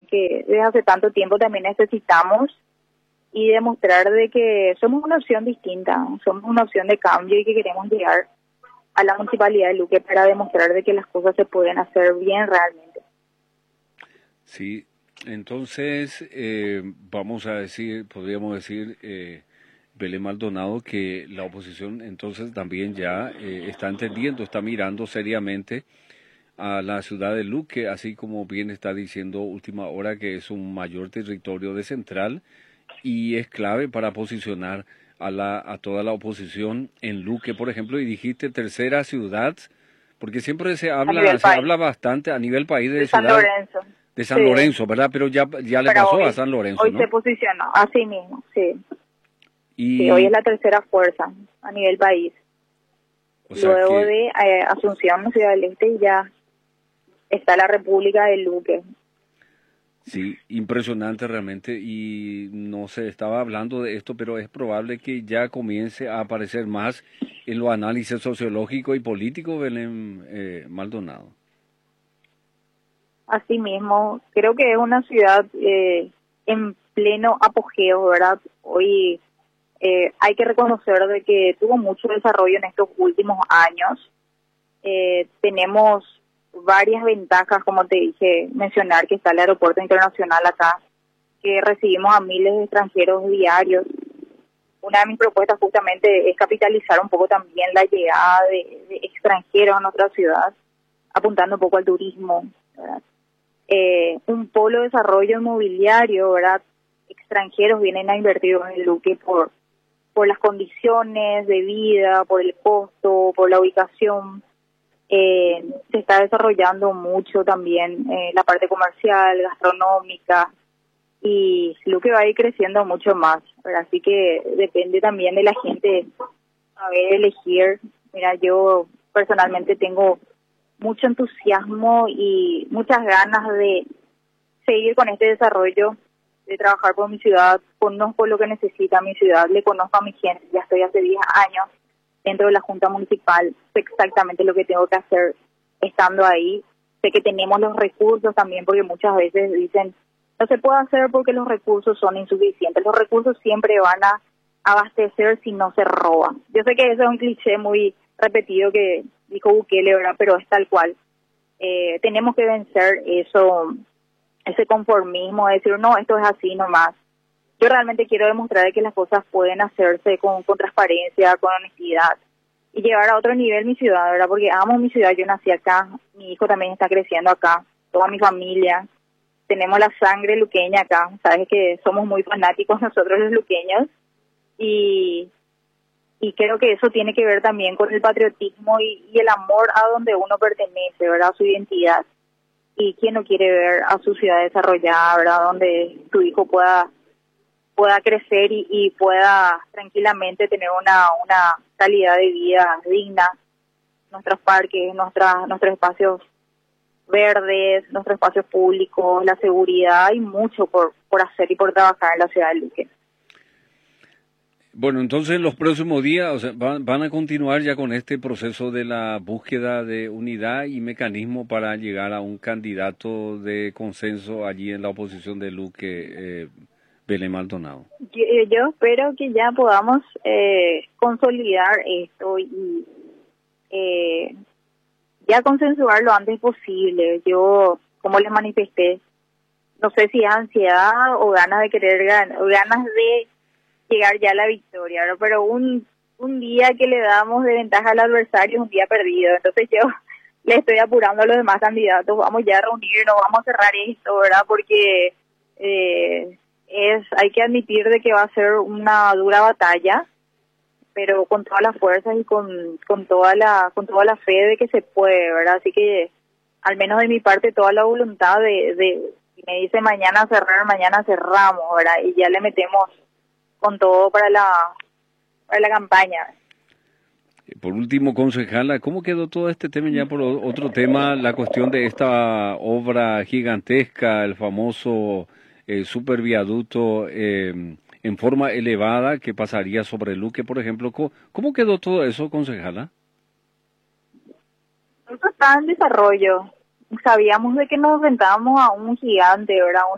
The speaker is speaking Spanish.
que desde hace tanto tiempo también necesitamos y demostrar de que somos una opción distinta, somos una opción de cambio y que queremos llegar a la Municipalidad de Luque para demostrar de que las cosas se pueden hacer bien realmente. Sí, entonces vamos a decir, podríamos decir, Belén Maldonado, que la oposición entonces también ya está entendiendo, está mirando seriamente a la ciudad de Luque, así como bien está diciendo Última Hora, que es un mayor territorio de central y es clave para posicionar a toda la oposición en Luque, por ejemplo, y dijiste tercera ciudad, porque siempre A nivel se país, habla bastante a nivel país de de San ciudad Lorenzo, de San sí, Lorenzo, ¿verdad? Pero ya le pero pasó a San Lorenzo, hoy se ¿no? posicionó así mismo, sí. Sí, hoy es Y, la tercera fuerza a nivel país. o sea Luego que, de Asunción, Ciudad del Este, ya está la República de Luque. sí, impresionante realmente, y no se estaba hablando de esto, pero es probable que ya comience a aparecer más en los análisis sociológicos y políticos, Belén Maldonado. Asimismo, creo que es una ciudad en pleno apogeo, ¿verdad? Hoy hay que reconocer de que tuvo mucho desarrollo en estos últimos años. Tenemos varias ventajas, como te dije, mencionar que está el aeropuerto internacional acá, que recibimos a miles de extranjeros diarios. Una de mis propuestas justamente es capitalizar un poco también la llegada de extranjeros a nuestra ciudad, apuntando un poco al turismo, ¿verdad? Un polo de desarrollo inmobiliario, ¿verdad? Extranjeros vienen a invertir en Luque por las condiciones de vida, por el costo, por la ubicación. Se está desarrollando mucho también la parte comercial, gastronómica, y Luque va a ir creciendo mucho más, ¿verdad? Así que depende también de la gente saber elegir. Mira, yo personalmente tengo mucho entusiasmo y muchas ganas de seguir con este desarrollo, de trabajar por mi ciudad. Conozco lo que necesita mi ciudad, le conozco a mi gente, ya estoy hace 10 años dentro de la Junta Municipal, sé exactamente lo que tengo que hacer estando ahí. Sé que tenemos los recursos también, porque muchas veces dicen, no se puede hacer porque los recursos son insuficientes. Los recursos siempre van a abastecer si no se roba. Yo sé que eso es un cliché muy repetido que dijo Bukele, ¿verdad? Pero es tal cual. Tenemos que vencer eso, ese conformismo de decir, no, esto es así nomás. Yo realmente quiero demostrar que las cosas pueden hacerse con transparencia, con honestidad y llevar a otro nivel mi ciudad, ¿verdad? Porque amo mi ciudad, yo nací acá, mi hijo también está creciendo acá, toda mi familia, tenemos la sangre luqueña acá, sabes que somos muy fanáticos nosotros los luqueños y, y creo que eso tiene que ver también con el patriotismo y el amor a donde uno pertenece, ¿verdad? A su identidad. Y quién no quiere ver a su ciudad desarrollada, ¿verdad? Donde tu hijo pueda crecer y pueda tranquilamente tener una calidad de vida digna, nuestros parques, nuestros espacios verdes, nuestros espacios públicos, la seguridad, hay mucho por hacer y por trabajar en la ciudad de Luque. Bueno, entonces en los próximos días, o sea, van a continuar ya con este proceso de la búsqueda de unidad y mecanismo para llegar a un candidato de consenso allí en la oposición de Luque, Belén Maldonado. Yo espero que ya podamos consolidar esto y eh, ya consensuar lo antes posible. Yo, como les manifesté, no sé si es ansiedad o ganas de querer ganar, o ganas de llegar ya a la victoria, ¿no? Pero un día que le damos de ventaja al adversario es un día perdido. Entonces yo le estoy apurando a los demás candidatos, vamos ya a reunirnos, vamos a cerrar esto, ¿verdad? Porque hay que admitir de que va a ser una dura batalla, pero con todas las fuerzas y con toda la fe de que se puede, ¿verdad? Así que al menos de mi parte toda la voluntad si me dice mañana cerrar, mañana cerramos, ¿verdad? Y ya le metemos con todo para la campaña. Por último, concejala, ¿cómo quedó todo este tema ya por otro tema, la cuestión de esta obra gigantesca, el famoso superviaducto en forma elevada que pasaría sobre Luque, por ejemplo? ¿Cómo quedó todo eso, concejala? Eso está en desarrollo. Sabíamos de que nos enfrentábamos a un gigante, ¿verdad?